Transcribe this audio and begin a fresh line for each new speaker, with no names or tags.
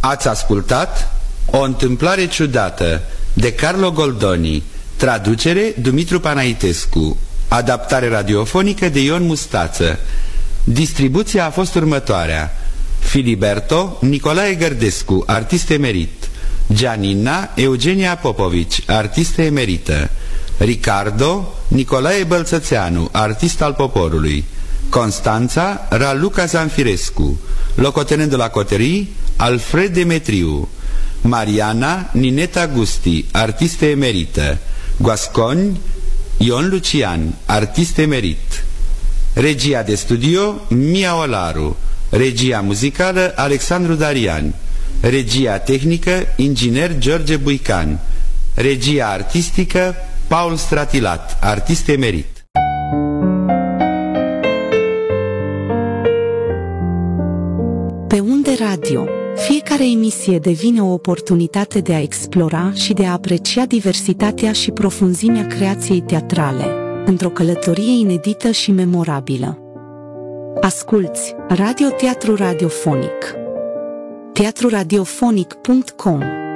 Ați ascultat O întâmplare ciudată de Carlo Goldoni, traducere Dumitru Panaitescu, adaptare radiofonică de Ion Mustață. Distribuția a fost următoarea: Filiberto Nicolae Gărdescu, artist emerit; Gianina Eugenia Popovici, artistă emerită; Ricardo Nicolae Bălțățeanu, artist al poporului; Constanța Raluca Zanfirescu, locotenent de la coterii Alfred Demetriu; Mariana Nineta Gusti, artistă emerită; Guasconi Ion Lucian, artist emerit. Regia de studio Mia Olaru. Regia muzicală Alexandru Darian. Regia tehnică inginer George Buican. Regia artistică Paul Stratilat, artist emerit.
Pe Unde Radio, fiecare emisie devine o oportunitate de a explora și de a aprecia diversitatea și profunzimea creației teatrale, într-o călătorie inedită și memorabilă. Asculți Radio Teatru Radiofonic. teatruradiofonic.com